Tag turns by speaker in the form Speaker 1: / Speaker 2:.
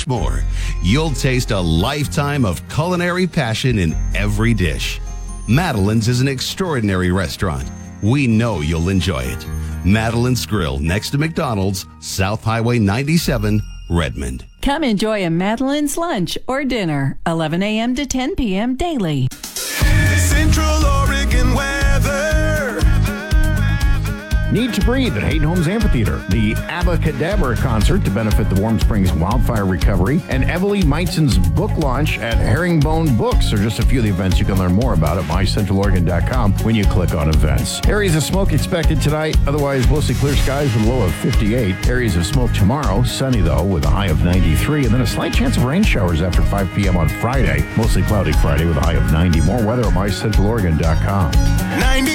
Speaker 1: much more. You'll taste a lifetime of culinary passion in every dish. Madeline's is an extraordinary restaurant. We know you'll enjoy it. Madeline's Grill, next to McDonald's, South Highway 97, Redmond.
Speaker 2: Come enjoy a Madeline's lunch or dinner, 11 a.m. to 10 p.m. daily.
Speaker 3: Central Oregon weather.
Speaker 4: Need to Breathe at Hayden Homes Amphitheater, the Abacadabra concert to benefit the Warm Springs wildfire recovery, and Emily Meitzen's book launch at Herringbone Books are just a few of the events you can learn more about at mycentraloregon.com when you click on events. Areas of smoke expected tonight, otherwise mostly clear skies with a low of 58. Areas of smoke tomorrow, sunny though, with a high of 93, and then a slight chance of rain showers after 5 p.m. on Friday. Mostly cloudy Friday with a high of 90. More weather at mycentraloregon.com.
Speaker 3: 90